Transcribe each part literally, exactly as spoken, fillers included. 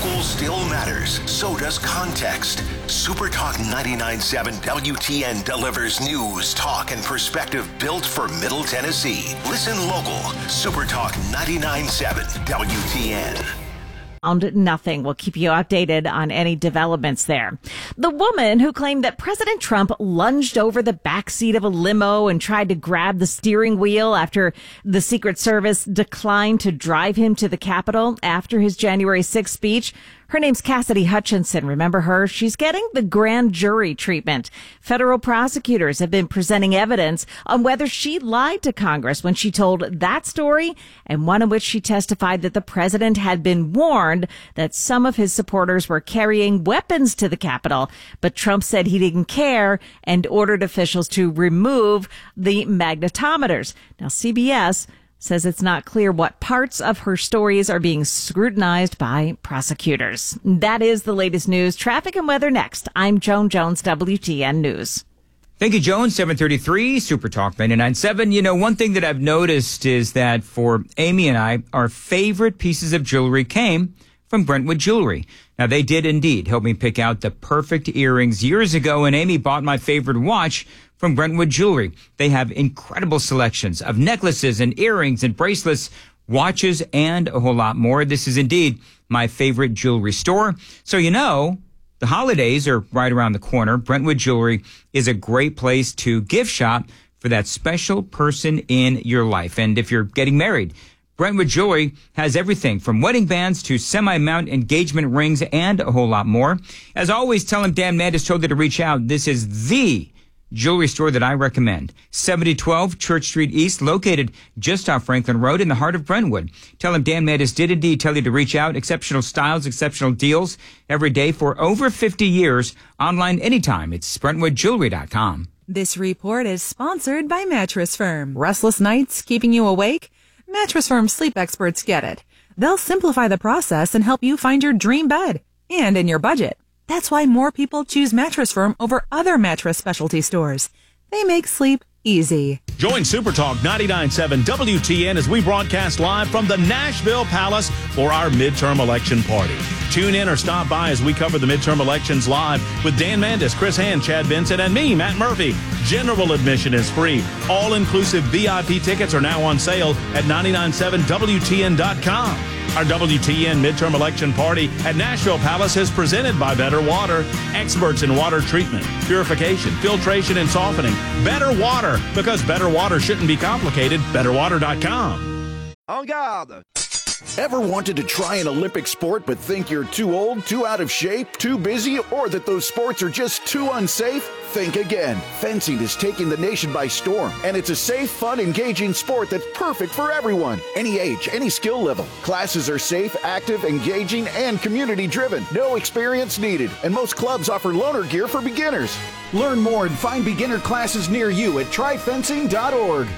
Local still matters. So does context. Super Talk ninety-nine point seven W T N delivers news, talk, and perspective built for Middle Tennessee. Listen local. Super Talk ninety-nine point seven W T N. Nothing. We'll keep you updated on any developments there. The woman who claimed that President Trump lunged over the backseat of a limo and tried to grab the steering wheel after the Secret Service declined to drive him to the Capitol after his January sixth speech. Her name's Cassidy Hutchinson. Remember her? She's getting the grand jury treatment. Federal prosecutors have been presenting evidence on whether she lied to Congress when she told that story, and one in which she testified that the president had been warned that some of his supporters were carrying weapons to the Capitol. But Trump said he didn't care and ordered officials to remove the magnetometers. Now, C B S says it's not clear what parts of her stories are being scrutinized by prosecutors. That is the latest news. Traffic and weather next. I'm Joan Jones, W T N News. Thank you, Joan. seven thirty-three, Super Talk ninety-nine point seven. You know, one thing that I've noticed is that for Amy and I, our favorite pieces of jewelry came from Brentwood Jewelry. Now, they did indeed help me pick out the perfect earrings years ago, and Amy bought my favorite watch from Brentwood Jewelry. They have incredible selections of necklaces and earrings and bracelets, watches, and a whole lot more. This is indeed my favorite jewelry store. So, you know, the holidays are right around the corner. Brentwood Jewelry is a great place to gift shop for that special person in your life. And if you're getting married, Brentwood Jewelry has everything from wedding bands to semi-mount engagement rings and a whole lot more. As always, tell them Dan Mandis told you to reach out. This is the jewelry store that I recommend. seventy twelve Church Street East, located just off Franklin Road in the heart of Brentwood. Tell them Dan Mandis did indeed tell you to reach out. Exceptional styles, exceptional deals every day for over fifty years. Online anytime. It's brentwood jewelry dot com. This report is sponsored by Mattress Firm. Restless nights keeping you awake? Mattress Firm sleep experts get it. They'll simplify the process and help you find your dream bed and in your budget. That's why more people choose Mattress Firm over other mattress specialty stores. They make sleep easy. Join Super Talk ninety-nine point seven W T N as we broadcast live from the Nashville Palace for our midterm election party. Tune in or stop by as we cover the midterm elections live with Dan Mandis, Chris Hand, Chad Vincent, and me, Matt Murphy. General admission is free. All-inclusive V I P tickets are now on sale at ninety-nine point seven W T N dot com. Our W T N midterm election party at Nashville Palace is presented by Better Water, experts in water treatment, purification, filtration, and softening. Better Water, because better water shouldn't be complicated. better water dot com. En garde! Ever wanted to try an Olympic sport but think you're too old, too out of shape, too busy, or that those sports are just too unsafe? Think again. Fencing is taking the nation by storm, and it's a safe, fun, engaging sport that's perfect for everyone. Any age, any skill level. Classes are safe, active, engaging, and community-driven. No experience needed, and most clubs offer loaner gear for beginners. Learn more and find beginner classes near you at try fencing dot org.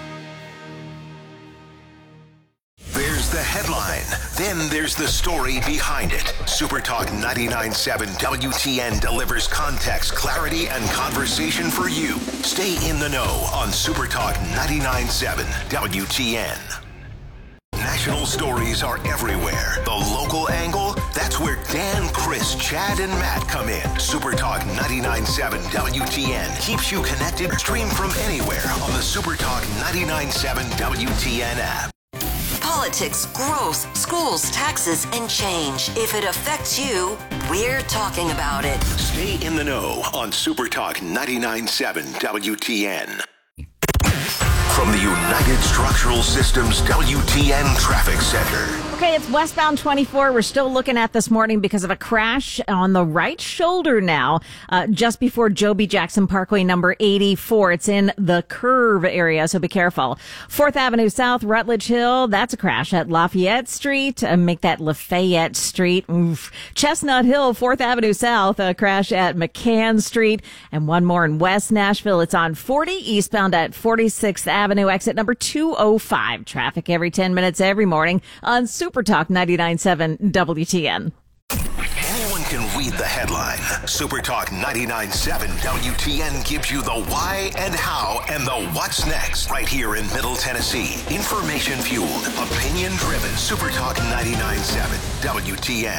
There's the headline. Then there's the story behind it. Super Talk ninety-nine point seven W T N delivers context, clarity, and conversation for you. Stay in the know on Super Talk ninety-nine point seven W T N. National stories are everywhere. The local angle, that's where Dan, Chris, Chad, and Matt come in. Super Talk ninety-nine point seven W T N keeps you connected. Stream from anywhere on the Super Talk ninety-nine point seven W T N app. Politics, growth, schools, taxes, and change. If it affects you, we're talking about it. Stay in the know on Super Talk ninety-nine point seven W T N. From the United Structural Systems W T N Traffic Center. Okay, it's westbound twenty-four. We're still looking at this morning because of a crash on the right shoulder now, uh, just before Joby Jackson Parkway number eighty-four. It's in the curve area, so be careful. fourth Avenue South, Rutledge Hill, that's a crash at Lafayette Street. Uh, make that Lafayette Street. Oof. Chestnut Hill, fourth Avenue South, a crash at McCann Street. And one more in West Nashville. It's on forty eastbound at forty-sixth Avenue, exit number two oh five. Traffic every ten minutes every morning on Super Super Talk ninety-nine point seven W T N. Anyone can read the headline. Super Talk ninety-nine point seven W T N gives you the why and how and the what's next right here in Middle Tennessee. Information fueled, opinion driven. Super Talk ninety-nine point seven W T N.